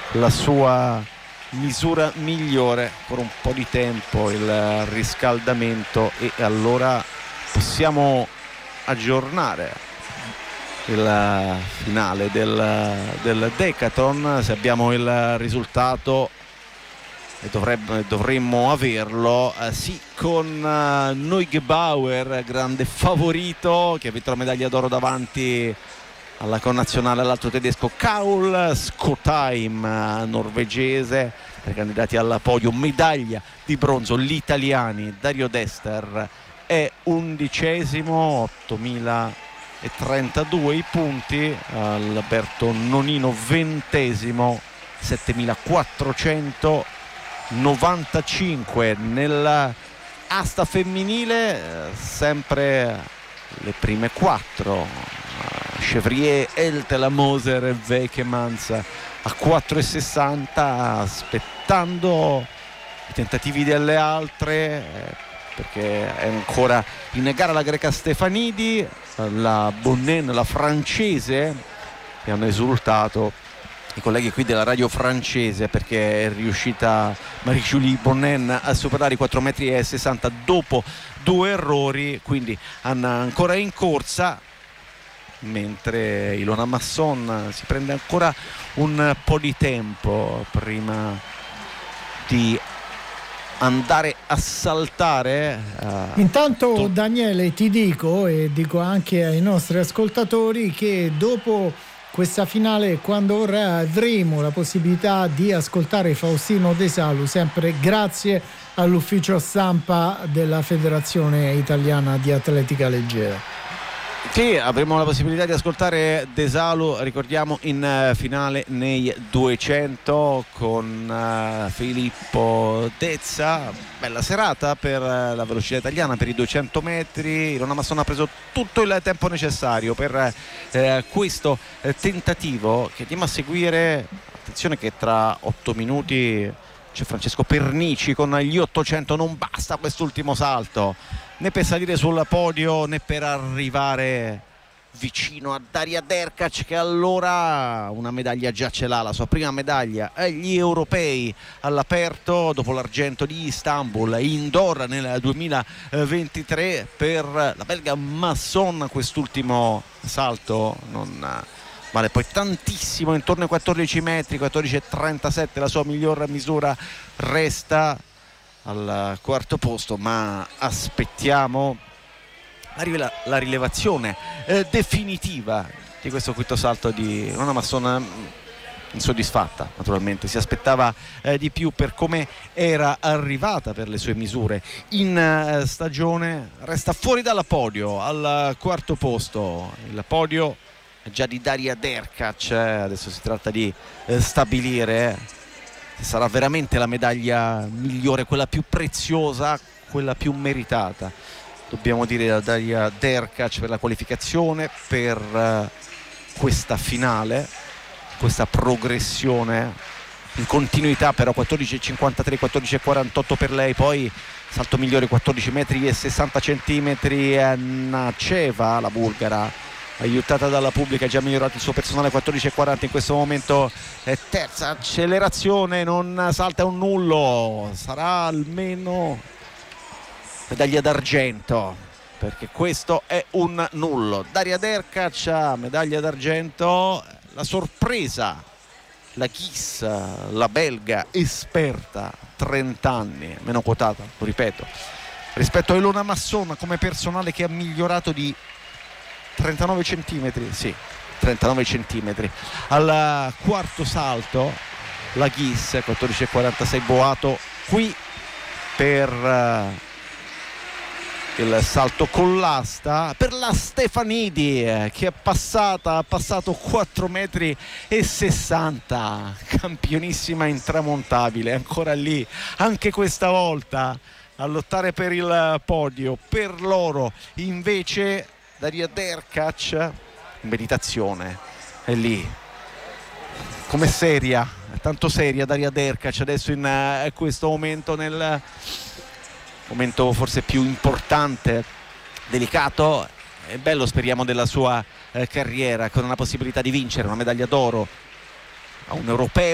la sua misura migliore, per un po' di tempo il riscaldamento, e allora possiamo aggiornare il finale del decathlon. Se abbiamo il risultato, e dovremmo averlo, sì, con Neugebauer, grande favorito, che ha vinto la medaglia d'oro davanti alla connazionale, all'altro tedesco Kaul Skotheim, norvegese, tra i candidati al podio. Medaglia di bronzo gli italiani: Dario Dester è 11°, 8.032 i punti, Alberto Nonino 20°, 7.495. Nella asta femminile sempre le prime quattro: Chevrier, Eltel, Moser e Weikemans a 4,60, aspettando i tentativi delle altre, perché è ancora in gara la greca Stefanidi, la Bonnen, la francese, che hanno esultato i colleghi qui della radio francese, perché è riuscita Marie-Julie Bonnen a superare i 4,60 m dopo 2 errori, quindi ancora in corsa, mentre Ilona Masson si prende ancora un po' di tempo prima di andare a saltare. Intanto Daniele, ti dico, e dico anche ai nostri ascoltatori, che dopo questa finale, quando ora avremo la possibilità di ascoltare Faustino De Salu, sempre grazie all'ufficio stampa della Federazione Italiana di Atletica Leggera. Sì, avremo la possibilità di ascoltare De Salu, ricordiamo, in finale nei 200 con Filippo Dezza. Bella serata per la velocità italiana, per i 200 metri. Ilona Masson ha preso tutto il tempo necessario per questo tentativo, che andiamo a seguire. Attenzione che tra 8 minuti c'è Francesco Pernici con gli 800. Non basta quest'ultimo salto, né per salire sul podio né per arrivare vicino a Daria Derkac, che allora una medaglia già ce l'ha, la sua prima medaglia agli europei all'aperto dopo l'argento di Istanbul indoor nel 2023. Per la belga Masson quest'ultimo salto non vale poi tantissimo, intorno ai 14 metri, 14,37 la sua miglior misura, resta al quarto posto, ma aspettiamo la rilevazione definitiva di questo quinto salto di Ilona Masson, insoddisfatta naturalmente, si aspettava di più per come era arrivata, per le sue misure in stagione. Resta fuori dal podio, al quarto posto. Il podio già di Daria Derkac, adesso si tratta di stabilire se sarà veramente la medaglia migliore, quella più preziosa, quella più meritata. Dobbiamo dire a Daria Derkac per la qualificazione, per questa finale, questa progressione in continuità, però 14,53, 14,48 per lei. Poi salto migliore 14 metri e 60 centimetri, Naceva, la bulgara, aiutata dalla pubblica, già migliorato il suo personale, 14,40 in questo momento, è terza. Accelerazione, non salta un nullo, sarà almeno medaglia d'argento, perché questo è un nullo. Daria Derkac, medaglia d'argento. La sorpresa, la Ghiss, la belga esperta, 30 anni, meno quotata, lo ripeto, rispetto a Ilona Masson come personale, che ha migliorato di 39 centimetri, sì, 39 centimetri. Al quarto salto la Ghiss, 14,46, boato qui per il salto con l'asta per la Stefanidi, che è passata, ha passato 4 metri e 60, campionissima intramontabile, ancora lì anche questa volta a lottare per il podio. Per l'oro invece Daria Derkac, in meditazione, è lì come seria, tanto seria Daria Derkac adesso in questo momento, nel momento forse più importante, delicato e bello, speriamo, della sua carriera, con una possibilità di vincere una medaglia d'oro a un europeo.